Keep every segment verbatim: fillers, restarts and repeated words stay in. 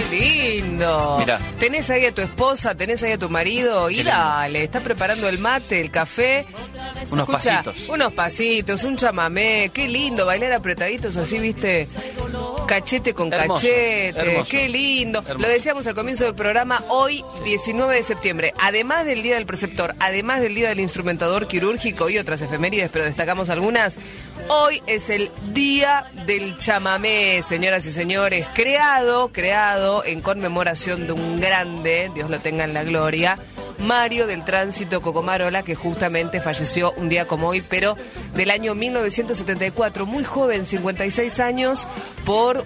lindo! Mirá. Tenés ahí a tu esposa, tenés ahí a tu marido, y Qué lindo. dale, está preparando el mate, el café. Unos Escucha, pasitos. Unos pasitos, un chamamé, qué lindo, bailar apretaditos así, viste, cachete con Hermoso, cachete, hermoso. qué lindo. Hermoso. Lo decíamos al comienzo del programa, hoy, diecinueve de septiembre, además del Día del Preceptor, además del Día del Instrumentador Quirúrgico y otras efemérides, pero destacamos algunas, hoy es el Día del Chamamé, señoras y señores, creado, creado en conmemoración de un grande, Dios lo tenga en la gloria, Mario del Tránsito Cocomarola, que justamente falleció un día como hoy, pero del año mil novecientos setenta y cuatro, muy joven, cincuenta y seis años, por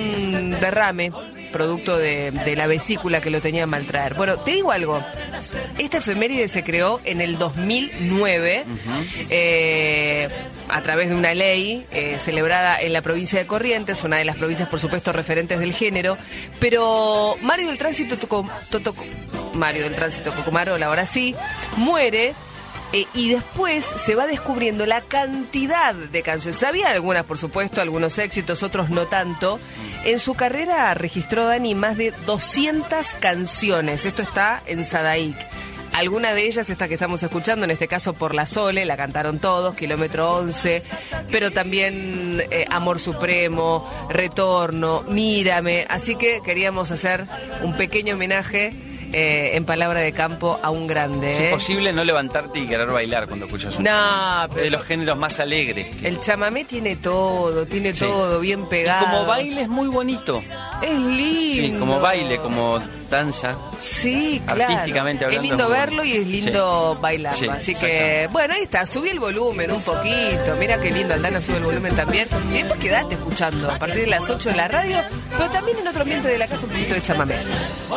un derrame producto de, de la vesícula que lo tenía maltraer. Bueno, te digo algo, esta efeméride se creó en el dos mil nueve, uh-huh. eh, a través de una ley eh, celebrada en la provincia de Corrientes, una de las provincias, por supuesto, referentes del género, pero Mario del Tránsito tocó, tocó, Mario del Tránsito Cocomarola, ahora sí, muere. Eh, y después se va descubriendo la cantidad de canciones. Había algunas, por supuesto, algunos éxitos, otros no tanto. En su carrera registró Dani más de doscientas canciones. Esto está en Sadaic. Alguna de ellas, esta que estamos escuchando, en este caso por la Sole, la cantaron todos, Kilómetro once, pero también eh, Amor Supremo, Retorno, Mírame. Así que queríamos hacer un pequeño homenaje Eh, en palabra de campo a un grande. Es ¿eh? imposible no levantarte y querer bailar cuando escuchas un No, chamamé. pero Es de los géneros más alegres. el chamamé tiene todo, tiene Sí. todo bien pegado. Y como baile es muy bonito. Es lindo. Sí, como baile, como danza. Sí, claro. Artísticamente hablando, es lindo es muy verlo bonito. y es lindo Sí. bailarlo. Sí, Así que, exactamente. bueno, ahí está. Subí el volumen un poquito. Mira qué lindo, Aldana sube el volumen también. Y después quedate escuchando a partir de las ocho en la radio, pero también en otro ambiente de la casa un poquito de chamamé.